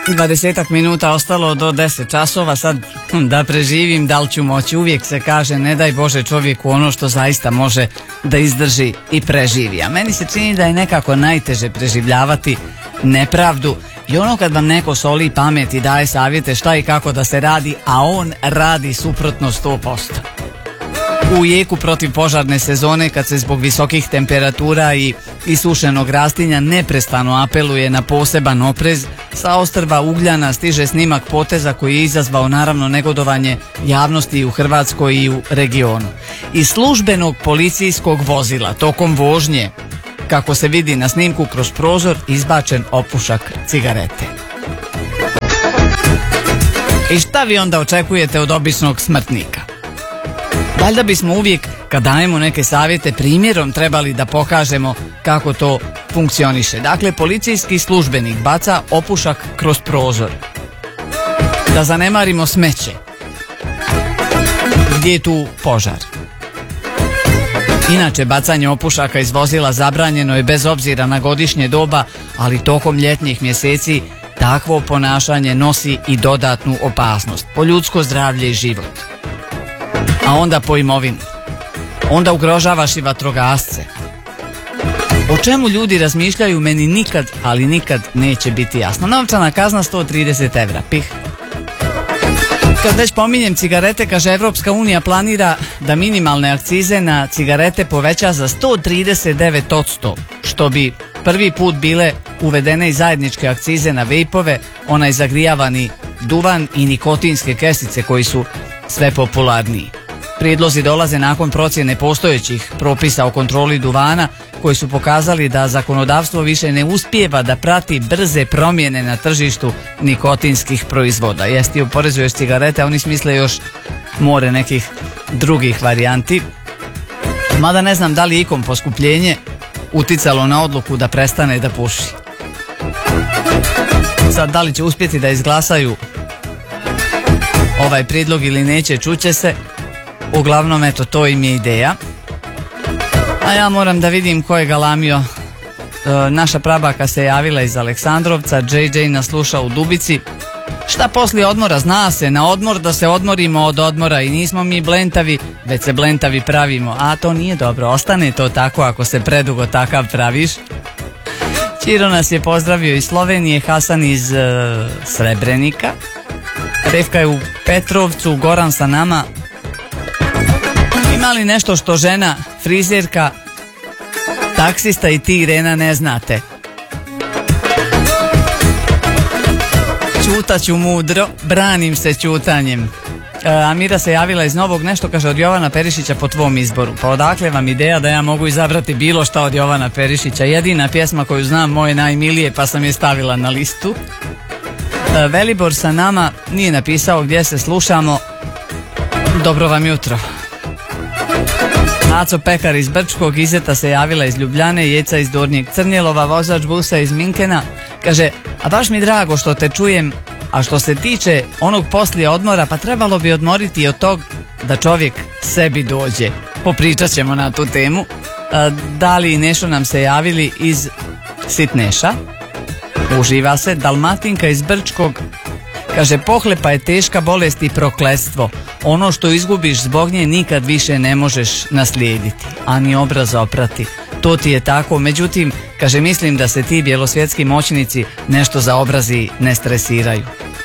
20 minuta ostalo do 10 časova, sad da preživim, da li ću moći, uvijek se kaže ne daj Bože čovjeku ono što zaista može da izdrži i preživi, a meni se čini da je nekako najteže preživljavati nepravdu i ono kad vam neko soli pamet i daje savjete šta i kako da se radi, a on radi suprotno 100%. U jeku protiv požarne sezone, kad se zbog visokih temperatura i isušenog rastinja neprestano apeluje na poseban oprez, sa ostrva Ugljana stiže snimak poteza koji je izazvao naravno negodovanje javnosti u Hrvatskoj i u regionu. Iz službenog policijskog vozila tokom vožnje, kako se vidi na snimku, kroz prozor izbačen opušak cigarete. I šta vi onda očekujete od običnog smrtnika? Valjda bismo uvijek, kad dajemo neke savjete, primjerom trebali da pokažemo kako to funkcioniše. Dakle, policijski službenik baca opušak kroz prozor. Da zanemarimo smeće. Gdje je tu požar? Inače, bacanje opušaka iz vozila zabranjeno je bez obzira na godišnje doba, ali tokom ljetnih mjeseci takvo ponašanje nosi i dodatnu opasnost po ljudsko zdravlje i život. A onda po imovinu. Onda ugrožavaš i vatrogasce. O čemu ljudi razmišljaju, meni nikad, ali nikad neće biti jasno. Novčana kazna 130 evra. Pih. Kad već pominjem cigarete, kaže Evropska unija planira da minimalne akcize na cigarete poveća za 139%, što bi prvi put bile uvedene i zajedničke akcize na vejpove, onaj zagrijavani duvan i nikotinske kesice koji su sve popularniji. Prijedlozi dolaze nakon procjene postojećih propisa o kontroli duvana koji su pokazali da zakonodavstvo više ne uspijeva da prati brze promjene na tržištu nikotinskih proizvoda. Jesti oporezuješ cigarete, a oni smisle još more nekih drugih varijanti. Mada ne znam da li ikom poskupljenje uticalo na odluku da prestane da puši. Sad, da li će uspjeti da izglasaju ovaj prijedlog ili neće, čuće se. Uglavnom, eto, to im je ideja. A ja moram da vidim ko je galamio. Naša prabaka se javila iz Aleksandrovca, JJ nas sluša u Dubici. Šta poslije odmora? Zna se, na odmor da se odmorimo od odmora i nismo mi blentavi, već se blentavi pravimo. A to nije dobro, ostane to tako ako se predugo takav praviš. Čiro nas je pozdravio iz Slovenije, Hasan iz Srebrenika. Revka je u Petrovcu, Goran sa nama. Ima li nešto što žena, frizerka, taksista i ti, Irena, ne znate? Ćutaću mudro, branim se ćutanjem. Amira se javila iz Novog, nešto kaže od Jovana Perišića po tvom izboru. Pa odakle vam ideja da ja mogu izabrati bilo šta od Jovana Perišića? Jedina pjesma koju znam, moje najmilije, pa sam je stavila na listu. Velibor sa nama nije napisao gdje se slušamo. Dobro vam jutro. Aco Pekar iz Brčkog, Izeta se javila iz Ljubljane, Jeca iz Dornjeg Crnjelova, vozač busa iz Minkena. Kaže, a baš mi drago što te čujem, a što se tiče onog poslije odmora, pa trebalo bi odmoriti od tog da čovjek sebi dođe. Popričat ćemo na tu temu. Dali i Nešo nam se javili iz Sitneša. Uživa se. Dalmatinka iz Brčkog kaže, pohlepa je teška bolest i prokletstvo. Ono što izgubiš zbog nje nikad više ne možeš naslijediti, a ni obraz oprati. To ti je tako, međutim, kaže, mislim da se ti bjelosvjetski moćnici nešto za obrazi ne stresiraju.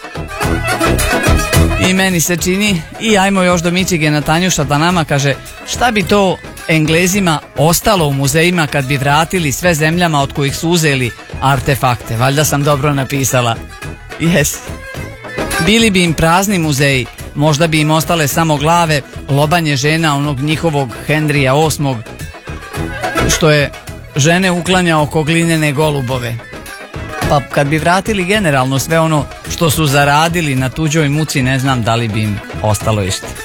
I meni se čini, i ajmo još do Mičigena, Tanjuša da nama kaže, šta bi to Englezima ostalo u muzejima kad bi vratili sve zemljama od kojih su uzeli artefakte? Valjda sam dobro napisala. Jes. Bili bi im prazni muzeji, možda bi im ostale samo glave, lobanje žena onog njihovog Henrija VIII, što je žene uklanjao oko glinene golubove. Pa kad bi vratili generalno sve ono što su zaradili na tuđoj muci, ne znam da li bi im ostalo isto.